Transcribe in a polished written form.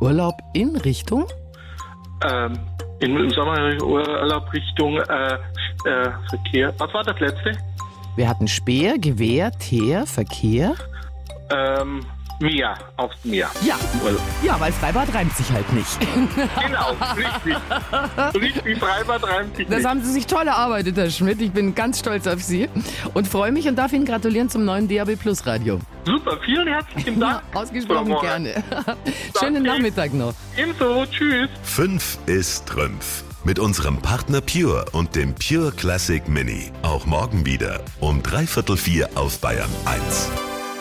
Urlaub in Richtung? Im Sommer Urlaub Richtung Verkehr. Was war das letzte? Wir hatten Speer, Gewehr, Teer, Verkehr. Meer, aufs Meer. Ja, ja, weil Freibad reimt sich halt nicht. Genau, richtig. Richtig, Freibad reimt sich Das nicht. haben Sie sich toll erarbeitet, Herr Schmidt. Ich bin ganz stolz auf Sie und freue mich und darf Ihnen gratulieren zum neuen DAB+ Radio. Super, vielen herzlichen Dank. Ja, ausgesprochen Frau Mohr. gerne. Schönen Nachmittag noch. Ebenso, tschüss. 5 ist Trümpf. Mit unserem Partner Pure und dem Pure Classic Mini. Auch morgen wieder um 3/4 auf Bayern 1.